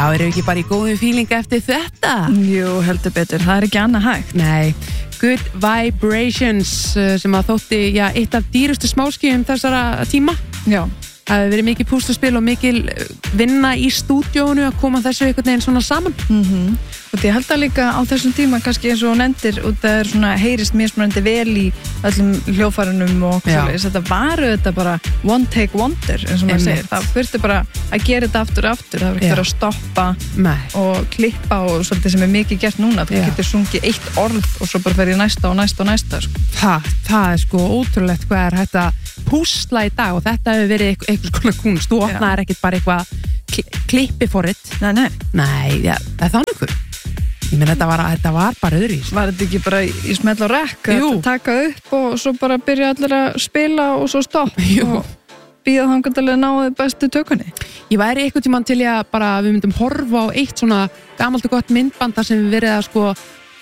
erum við ekki bara í góðum feeling eftir þetta? Jú, heldur betur, það ekki annað hægt. Nei, Good Vibrations sem að þótti, eitt af dýrustu smáskífum þessara tíma. Já. Það hefur verið mikið púslaspil og mikil vinna í stúdíónu að koma þessu einhvern veginn svona saman. Og ég held að líka á þessum tíma kannski eins og nefndir og það svona heyrist mismunandi vel í öllum hljóðfærunum og svoleiðis. Þetta var þetta bara one take wonder eins og maður segir. Það þurfti bara að gera þetta aftur og aftur. Það var ekki að stoppa og klippa og svolítið sem mikið gert núna. Þú getur sungið eitt orð og svo bara fer ég næsta og næsta og næsta. Sko. Það sko ótrúlegt hvað hægt að púsla í dag og þetta hefur verið eitthvað svona kunst. Þú opnaðir ekkert bara eitthvað klippi forrit. Nei, það er þannig einhver. Ég meina þetta var bara öðruvís. Var þetta ekki bara í smell og rekk að taka upp og svo bara byrja allir að spila og svo stopp og býða þangað til að náðu bestu tökunni? Ég væri einhvern tímann til að bara við myndum horfa á eitt svona gamalt og gott myndband þar sem við verið að sko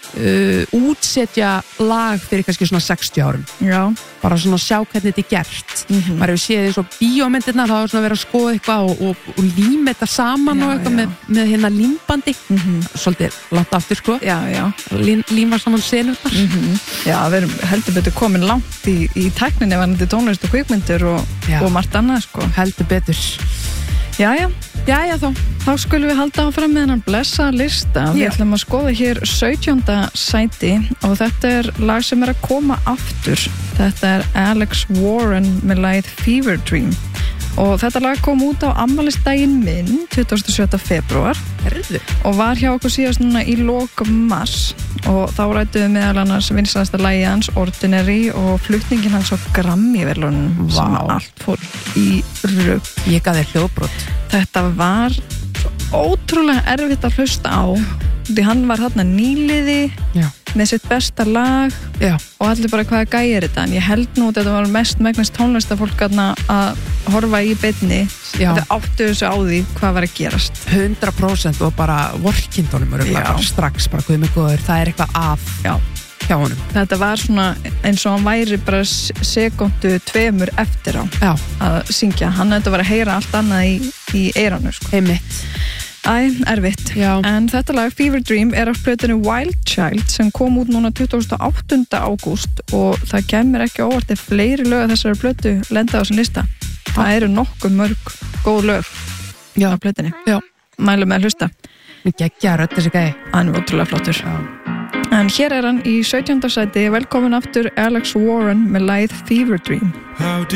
útsetja lag fyrir kannski svona 60 árum. Já. Bara svona sjá hvernig þetta er gert. Maður hefur séð eins og bíómyndirna þá er svona verið að skoða eitthvað og líma þetta saman og eitthvað með hérna límbandi. Svolítið langt aftur sko. Já. Líma saman senurnar. Já, við erum heldur betur komin langt í tækninni varðandi tónlist og kvikmyndir og margt annað sko. Heldur betur. Jæja þá skulum við halda áfram með hennan blessa lista. Við ætlum að skoða hér 17. sæti og þetta er lag sem er að koma aftur. Þetta er Alex Warren með lagið Fever Dream og þetta lag kom út á afmælisdaginn minn 27. febrúar og var hjá okkur síðast núna í lok mars og þá rættum við meðal annars vinsælasta lagið hans Ordinary og flutningin hans á Grammy-verðlaunum sem allt fór í rugl. Ég gaf þér hljóðbrot. Þetta var ótrúlega erfitt að hlusta á því hann var þarna nýliði með sitt besta lag og allir bara hvaða gæi er þetta en ég held nú að þetta var mest megnast tónlistafólk að horfa í beinni þetta áttu þessu á því hvað var að gerast 100% og bara vorkindunum bara strax, bara guð mig góður það er eitthvað af hjá honum. Þetta var svona eins og hann væri bara sekundu 2 eftir á að syngja, hann þetta var að heyra allt annað í eyranu sko. Einmitt. Erfitt. En þetta lag Fever Dream er af plötunni Wild Child sem kom út núna 28. ágúst og það kemur ekki óvart ef fleiri lög af þessari plötu lenda á þessum lista. Það eru nokkuð mörg góð lög af plötunni. Mælum með að hlusta. Geggja rödd þessi gæi. Hann er ótrúlega flottur. En hér er hann í 17. sæti. Velkomin aftur Alex Warren með lagið Fever Dream.